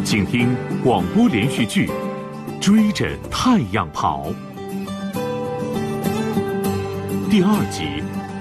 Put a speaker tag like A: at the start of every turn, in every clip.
A: 请听广播连续剧《追着太阳跑》第2集。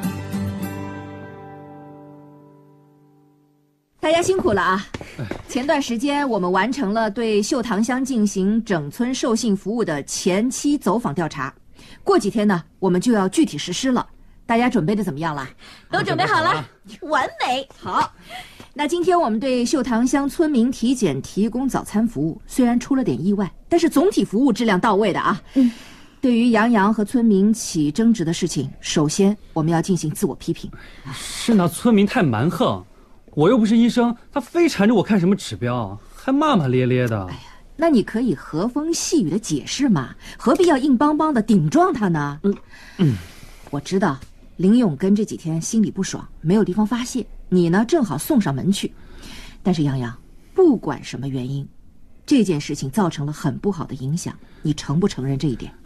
B: 大家辛苦了啊！前段时间我们完成了对秀塘乡进行整村授信服务的前期走访调查，过几天呢，我们就要具体实施了。大家准备的怎么样了？
C: 都准备好了，完美。
B: 好，那今天我们对秀塘乡村民体检提供早餐服务，虽然出了点意外，但是总体服务质量到位的啊。对于杨洋和村民起争执的事情，首先我们要进行自我批评。
D: 是那村民太蛮横，我又不是医生，他非缠着我看什么指标，还骂骂咧咧的。哎呀，
B: 那你可以和风细雨的解释嘛，何必要硬邦邦的顶撞他呢？我知道林永根这几天心里不爽，没有地方发泄，你呢正好送上门去。但是杨洋，不管什么原因，这件事情造成了很不好的影响，你承不承认这一点？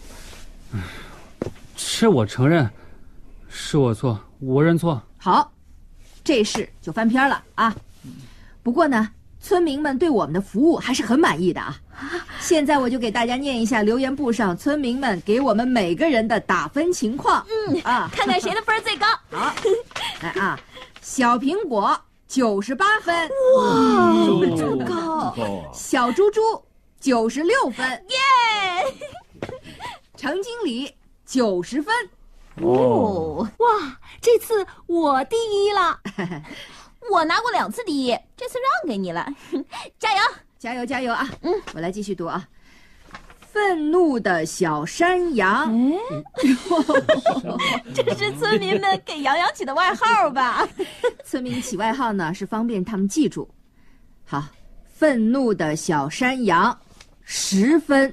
D: 是我承认，是我错，我认错。
B: 好，这事就翻篇了啊。不过呢，村民们对我们的服务还是很满意的啊。现在我就给大家念一下留言簿上村民们给我们每个人的打分情况。
C: 看看谁的分最高。
B: 好，来啊，小苹果98分，
C: 哇，这么高！
B: 小猪猪96分，
C: 耶！
B: 程经理90分。
C: 哇，这次我第一了。我拿过2次第一，这次让给你了，加油！
B: 加油加油啊！我来继续读啊。愤怒的小山羊，
C: 这是村民们给杨洋起的外号吧？
B: 村民起外号呢是方便他们记住。好，愤怒的小山羊10分。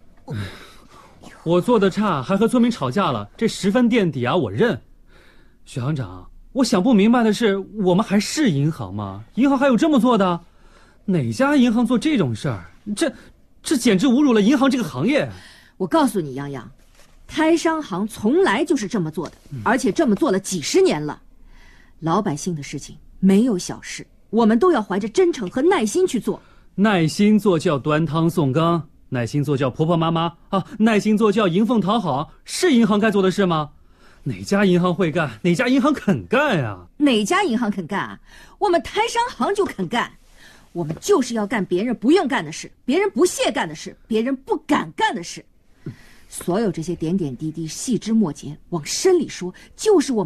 D: 我做的差，还和村民吵架了，这10分垫底啊，我认。许行长，我想不明白的是，我们还是银行吗？银行还有这么做的？哪家银行做这种事儿？这简直侮辱了银行这个行业。
B: 我告诉你，杨洋，开商行从来就是这么做的，而且这么做了几十年了。老百姓的事情没有小事，我们都要怀着真诚和耐心去做。
D: 耐心做叫端汤送羹，耐心做叫婆婆妈妈啊，耐心做叫迎奉讨好，是银行该做的事吗？哪家银行会干？哪家银行肯干呀？
B: 哪家银行肯干啊？我们台商行就肯干。我们就是要干别人不愿干的事，别人不屑干的事，别人不敢干的事。所有这些点点滴滴、细枝末节，往深里说，就是我们